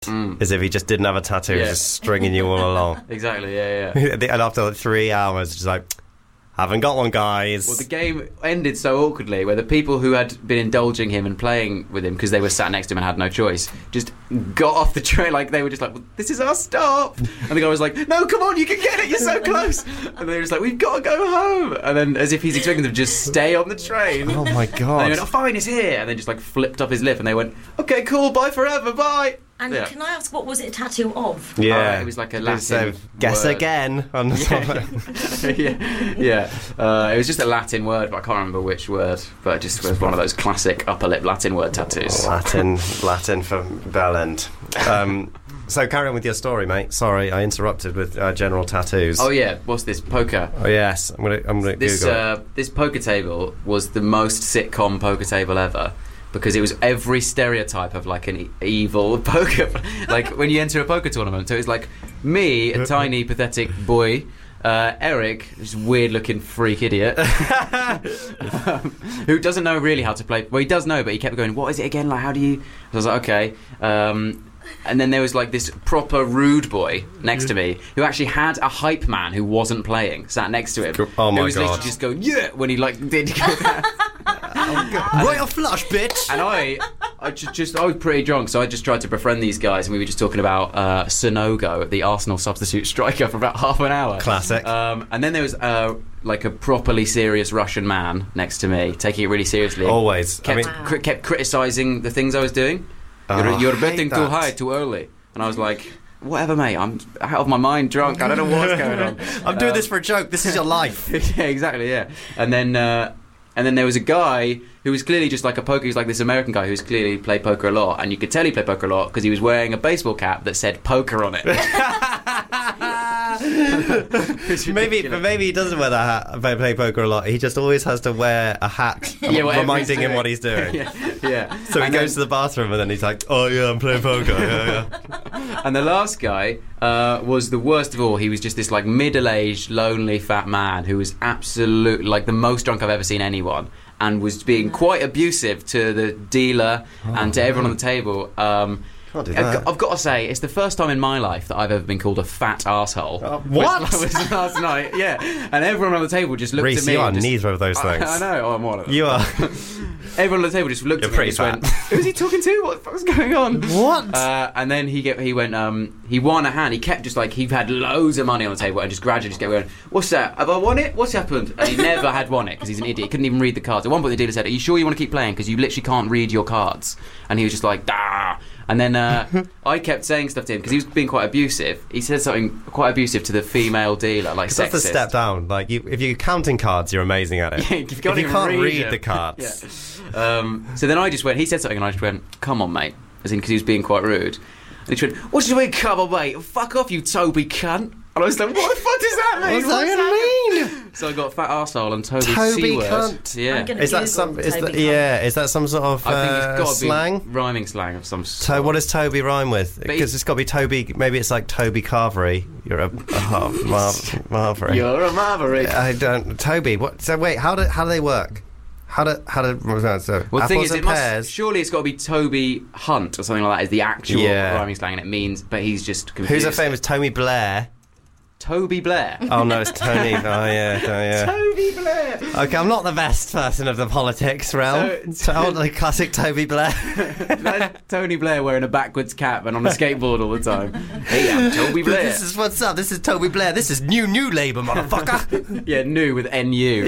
as if he just didn't have a tattoo, just stringing you all along. Exactly, yeah. And after like 3 hours, just like, haven't got one, guys. Well, the game ended so awkwardly where the people who had been indulging him and playing with him because they were sat next to him and had no choice just got off the train. Like, they were just like, well, this is our stop. And the guy was like, no, come on, you can get it, you're so close. And they were just like, we've got to go home. And then as if he's expecting them to just stay on the train. Oh my God. And they went, oh, fine, it's here. And then just like flipped off his lip and they went, okay, cool, bye forever, bye. And can I ask, what was it a tattoo of? Yeah. It was like a Latin guess word. again. On the top. It was just a Latin word, but I can't remember which word. But it just was one of those classic upper lip Latin word tattoos. Latin for Bellend. So carry on with your story, mate. Sorry, I interrupted with general tattoos. Oh yeah, what's this, poker? Oh yes, I'm gonna Google. This poker table was the most sitcom poker table ever. Because it was every stereotype of like an evil poker, like when you enter a poker tournament. So it was like me, a tiny pathetic boy, Eric, this weird-looking freak idiot, who doesn't know really how to play. Well, he does know, but he kept going, "What is it again? Like, how do you?" So I was like, "Okay." And then there was like this proper rude boy next to me who actually had a hype man who wasn't playing sat next to him. Oh my who was God! literally just going, "Yeah," when he like did. Royal flush, bitch! And I was pretty drunk, so I just tried to befriend these guys, and we were just talking about Sonogo, the Arsenal substitute striker, for about half an hour. Classic. And then there was like a properly serious Russian man next to me, taking it really seriously. Always. Kept criticising the things I was doing. You're betting too high, too early. And I was like, whatever, mate, I'm out of my mind drunk. I don't know what's going on. I'm doing this for a joke. This is your life. Yeah, exactly, yeah. And then there was a guy who was clearly just like a poker. He's like this American guy who's clearly played poker a lot, and you could tell he played poker a lot because he was wearing a baseball cap that said poker on it. Maybe he doesn't wear that hat if I play poker a lot. He just always has to wear a hat reminding him what he's doing. Yeah. So he goes to the bathroom and then he's like, oh yeah, I'm playing poker. Yeah. And the last guy was the worst of all. He was just this like middle-aged, lonely, fat man who was absolutely like the most drunk I've ever seen anyone, and was being quite abusive to the dealer and to everyone on the table. Can't do that. I've got to say, it's the first time in my life that I've ever been called a fat arsehole. What? Which was last night, yeah. And everyone on the table just looked Reece, at me. you are and just, neither of those things. I know, I'm one of them. You are. Everyone on the table just looked at me and just went, who's he talking to? What the fuck's going on? What? And then he went, he won a hand. He kept just like, he had loads of money on the table and just gradually just kept going, what's that? Have I won it? What's happened? And he never had won it because he's an idiot. He couldn't even read the cards. At one point the dealer said, are you sure you want to keep playing? Because you literally can't read your cards. And he was just like, dah. And then I kept saying stuff to him because he was being quite abusive. He said something quite abusive to the female dealer, like sexist. That's the step down. Like, if you're counting cards, you're amazing at it. Yeah, if you can't read the cards. Yeah. So then I just went, he said something and I just went, come on, mate. As in, because he was being quite rude. And he just went, what do you mean, come on, mate? Fuck off, you Toby cunt. And I was like, what the fuck does that mean? What's that going to mean? So I got fat arsehole and Toby C-word. Cunt. Yeah. Is that some sort of I think it's got to slang? Be rhyming slang of some sort. What does Toby rhyme with? Because it's got to be Toby. Maybe it's like Toby Carvery. You're a Marvery. You're a Marvery. I don't. Toby. What? So wait. How do they work? How do so well, the thing is, surely it's got to be Toby Hunt or something like that is the actual rhyming slang, and it means, but he's just confused. Who's a famous Tony Blair? Toby Blair. Oh no, it's Tony. yeah. Toby Blair. Okay, I'm not the best person of the politics realm. The classic Toby Blair. That's Tony Blair wearing a backwards cap and on a skateboard all the time. Hey, I'm Toby Blair. This is what's up. This is Toby Blair. This is new Labour, motherfucker. Yeah, new with NU.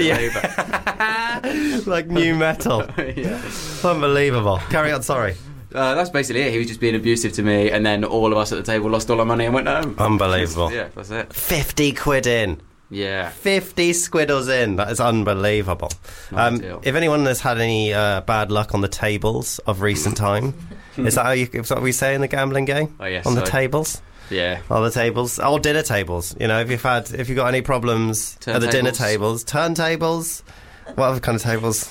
Yeah. Like new metal. Yeah. Unbelievable. Carry on. Sorry. That's basically it. He was just being abusive to me, and then all of us at the table lost all our money and went home. Unbelievable. Yeah, that's it. 50 quid in. Yeah. 50 squiddles in. That is unbelievable. If anyone has had any bad luck on the tables of recent time, is that what we say in the gambling game? Oh, yes. On the tables? Yeah. On the tables. Or dinner tables. You know, if you've got any problems at the dinner tables. Turntables. What other kind of tables?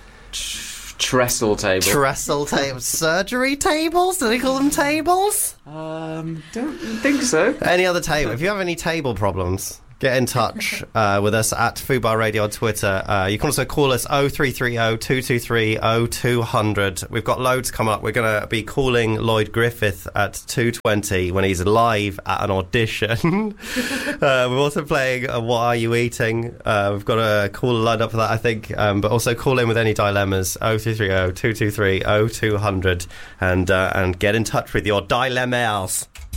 Trestle tables. Surgery tables? Do they call them tables? Don't think so. Any other table? If you have any table problems, Get in touch with us at Fubar Radio on Twitter. You can also call us 0330 223 0200. We've got loads coming up. We're going to be calling Lloyd Griffith at 2:20 when he's live at an audition. We're also playing What Are You Eating? We've got a caller lined up for that, I think. But also call in with any dilemmas, 0330 223 0200, and get in touch with your dilemmas.